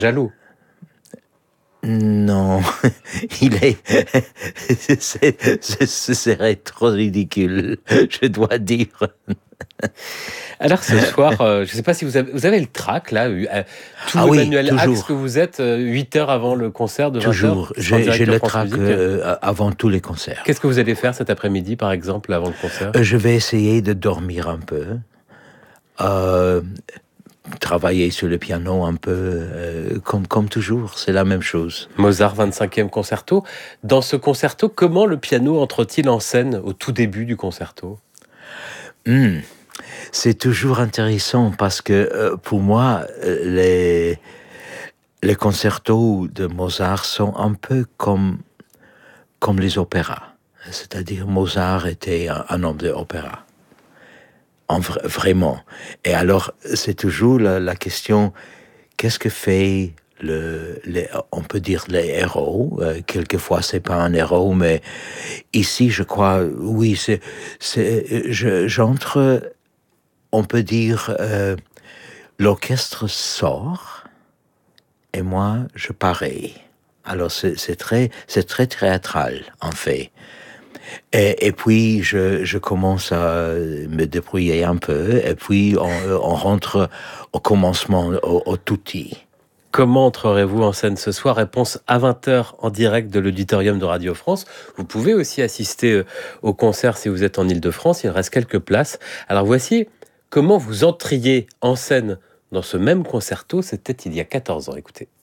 Jaloux. Non, ce serait trop ridicule, je dois dire. Alors ce soir, je ne sais pas si vous avez le trac là, tout Ah oui, Emmanuel Axe toujours. que vous êtes, 8 heures avant le concert de 20 heures, Toujours, qui sera en direct j'ai de le France trac Musique. avant tous les concerts. Qu'est-ce que vous allez faire cet après-midi, par exemple, avant le concert? Je vais essayer de dormir un peu, travailler sur le piano un peu, comme toujours, c'est la même chose. Mozart 25e concerto. Dans ce concerto, comment le piano entre-t-il en scène au tout début du concerto? C'est toujours intéressant parce que pour moi, les concertos de Mozart sont un peu comme les opéras. C'est-à-dire, Mozart était un homme d'opéra. Vraiment. Et alors, c'est toujours la question, qu'est-ce que fait on peut dire les héros, quelquefois c'est pas un héros, mais ici je crois, oui, j'entre, on peut dire, l'orchestre sort et moi je parais. Alors c'est très théâtral en fait. Et puis je commence à me débrouiller un peu et puis on rentre au commencement, au tutti. Comment entrerez-vous en scène ce soir? Réponse à 20 heures en direct de l'auditorium de Radio France. Vous pouvez aussi assister au concert si vous êtes en Île-de-France. Il reste quelques places. Alors voici comment vous entriez en scène dans ce même concerto. C'était il y a 14 ans. Écoutez.